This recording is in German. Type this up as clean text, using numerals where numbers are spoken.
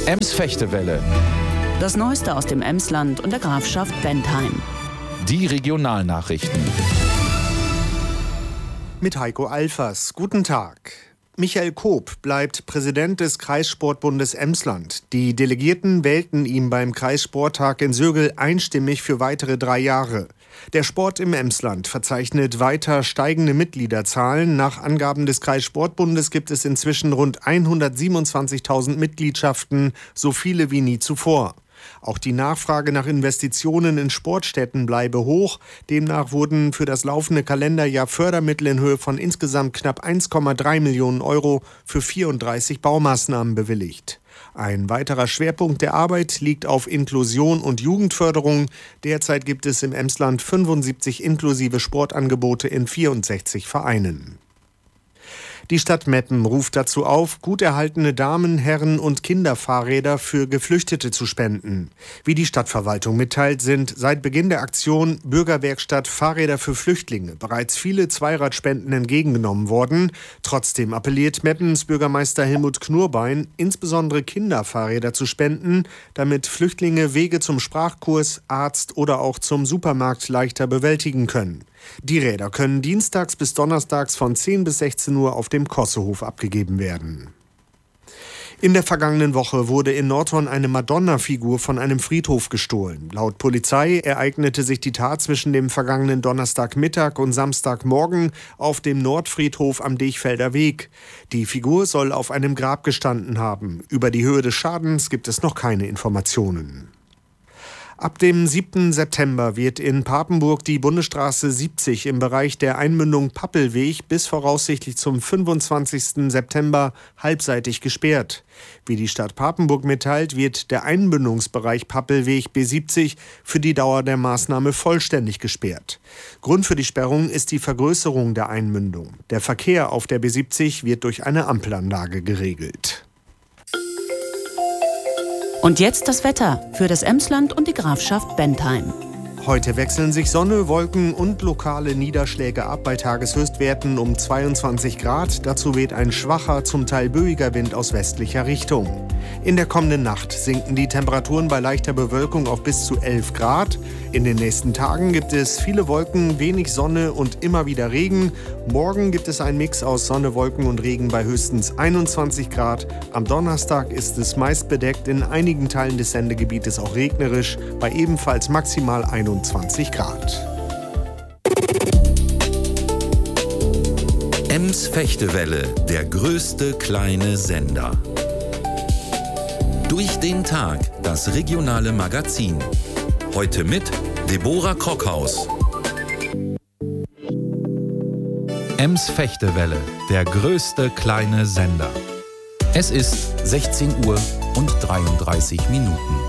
Ems-Fechtewelle. Das Neueste aus dem Emsland und der Grafschaft Bentheim. Die Regionalnachrichten. Mit Heiko Alfers. Guten Tag. Michael Koop bleibt Präsident des Kreissportbundes Emsland. Die Delegierten wählten ihn beim Kreissporttag in Sögel einstimmig für weitere 3 Jahre. Der Sport im Emsland verzeichnet weiter steigende Mitgliederzahlen. Nach Angaben des Kreissportbundes gibt es inzwischen rund 127.000 Mitgliedschaften, so viele wie nie zuvor. Auch die Nachfrage nach Investitionen in Sportstätten bleibe hoch. Demnach wurden für das laufende Kalenderjahr Fördermittel in Höhe von insgesamt knapp 1,3 Millionen Euro für 34 Baumaßnahmen bewilligt. Ein weiterer Schwerpunkt der Arbeit liegt auf Inklusion und Jugendförderung. Derzeit gibt es im Emsland 75 inklusive Sportangebote in 64 Vereinen. Die Stadt Meppen ruft dazu auf, gut erhaltene Damen-, Herren- und Kinderfahrräder für Geflüchtete zu spenden. Wie die Stadtverwaltung mitteilt, sind seit Beginn der Aktion Bürgerwerkstatt Fahrräder für Flüchtlinge bereits viele Zweiradspenden entgegengenommen worden. Trotzdem appelliert Meppens Bürgermeister Helmut Knurbein, insbesondere Kinderfahrräder zu spenden, damit Flüchtlinge Wege zum Sprachkurs, Arzt oder auch zum Supermarkt leichter bewältigen können. Die Räder können dienstags bis donnerstags von 10 bis 16 Uhr auf dem Kossehof abgegeben werden. In der vergangenen Woche wurde in Nordhorn eine Madonna-Figur von einem Friedhof gestohlen. Laut Polizei ereignete sich die Tat zwischen dem vergangenen Donnerstagmittag und Samstagmorgen auf dem Nordfriedhof am Dechfelder Weg. Die Figur soll auf einem Grab gestanden haben. Über die Höhe des Schadens gibt es noch keine Informationen. Ab dem 7. September wird in Papenburg die Bundesstraße 70 im Bereich der Einmündung Pappelweg bis voraussichtlich zum 25. September halbseitig gesperrt. Wie die Stadt Papenburg mitteilt, wird der Einmündungsbereich Pappelweg B70 für die Dauer der Maßnahme vollständig gesperrt. Grund für die Sperrung ist die Vergrößerung der Einmündung. Der Verkehr auf der B70 wird durch eine Ampelanlage geregelt. Und jetzt das Wetter für das Emsland und die Grafschaft Bentheim. Heute wechseln sich Sonne, Wolken und lokale Niederschläge ab bei Tageshöchstwerten um 22 Grad. Dazu weht ein schwacher, zum Teil böiger Wind aus westlicher Richtung. In der kommenden Nacht sinken die Temperaturen bei leichter Bewölkung auf bis zu 11 Grad. In den nächsten Tagen gibt es viele Wolken, wenig Sonne und immer wieder Regen. Morgen gibt es einen Mix aus Sonne, Wolken und Regen bei höchstens 21 Grad. Am Donnerstag ist es meist bedeckt, in einigen Teilen des Sendegebietes auch regnerisch, bei ebenfalls maximal 21 Grad. Ems-Fechtewelle, der größte kleine Sender. Durch den Tag, das regionale Magazin. Heute mit Deborah Krockhaus. Ems-Fechtewelle, der größte kleine Sender. Es ist 16 Uhr und 33 Minuten.